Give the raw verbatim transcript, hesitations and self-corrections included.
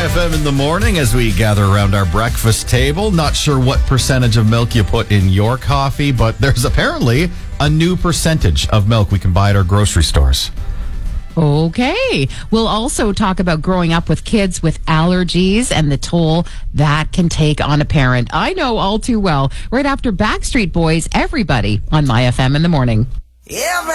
F M in the morning as we gather around our breakfast table. Not sure what percentage of milk you put in your coffee, but there's apparently a new percentage of milk we can buy at our grocery stores. Okay. We'll also talk about growing up with kids with allergies and the toll that can take on a parent. I know all too well. Right after Backstreet Boys, Everybody on My F M in the morning. Everybody.